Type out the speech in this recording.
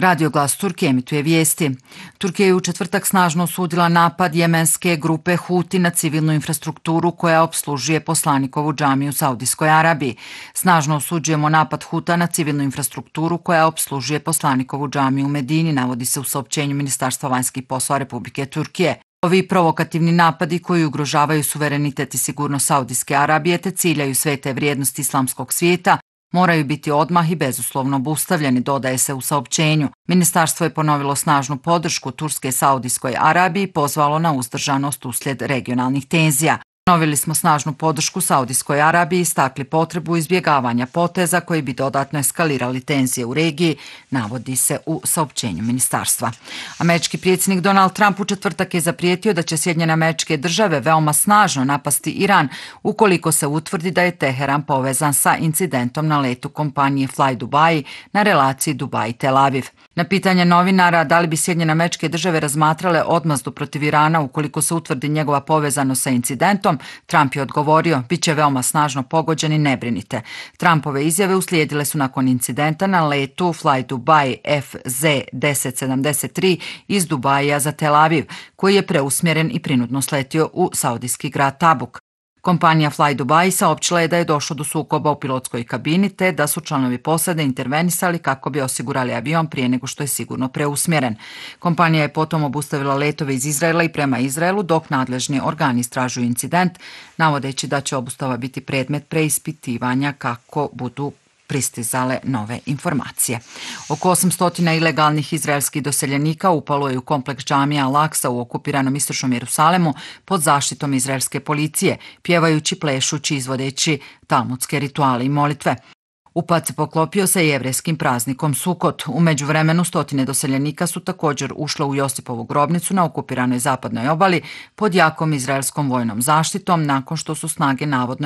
Radio Glas Turke emituje vijesti. Turkija je u četvrtak snažno osudila napad jemenske grupe Huti na civilnu infrastrukturu koja opslužuje poslanikovu džamiju u Saudijskoj Arabiji. Snažno osuđujemo napad Huta na civilnu infrastrukturu koja opslužuje poslanikovu džamiju u Medini, navodi se u saopćenju Ministarstva vanjskih poslova Republike Turkije. Ovi provokativni napadi koji ugrožavaju suverenitet i sigurnost Saudijske Arabije te ciljaju svete vrijednosti islamskog svijeta moraju biti odmah i bezuslovno obustavljeni, dodaje se u saopćenju. Ministarstvo je ponovilo snažnu podršku Turske Saudijskoj Arabiji i pozvalo na uzdržanost uslijed regionalnih tenzija. Ponovili smo snažnu podršku Saudijskoj Arabiji i istakli potrebu izbjegavanja poteza koji bi dodatno eskalirali tenzije u regiji, navodi se u saopćenju ministarstva. Američki predsjednik Donald Trump u četvrtak je zaprijetio da će Sjedinjene Američke Države veoma snažno napasti Iran ukoliko se utvrdi da je Teheran povezan sa incidentom na letu kompanije Fly Dubai na relaciji Dubai-Tel Aviv. Na pitanje novinara da li bi Sjedinjene Američke Države razmatrale odmazdu protiv Irana ukoliko se utvrdi njegova povezanost sa incidentom, Trump je odgovorio: bit će veoma snažno pogođeni, ne brinite. Trumpove izjave uslijedile su nakon incidenta na letu Fly Dubai FZ-1073 iz Dubaija za Tel Aviv, koji je preusmjeren i prinudno sletio u saudijski grad Tabuk. Kompanija Fly Dubai saopćila je da je došlo do sukoba u pilotskoj kabini te da su članovi posade intervenisali kako bi osigurali avion prije nego što je sigurno preusmjeren. Kompanija je potom obustavila letove iz Izraela i prema Izraelu dok nadležni organi istražuju incident, navodeći da će obustava biti predmet preispitivanja kako budu pristizale nove informacije. Oko 800 ilegalnih izraelskih doseljenika upalo je u kompleks džamija Al-Aksa u okupiranom istočnom Jerusalemu pod zaštitom izraelske policije, pjevajući, plešući, izvodeći talmudske rituale i molitve. Upad se poklopio sa jevrejskim praznikom Sukot. U međuvremenu stotine doseljenika su također ušle u Josipovu grobnicu na okupiranoj zapadnoj obali pod jakom izraelskom vojnom zaštitom nakon što su snage navodno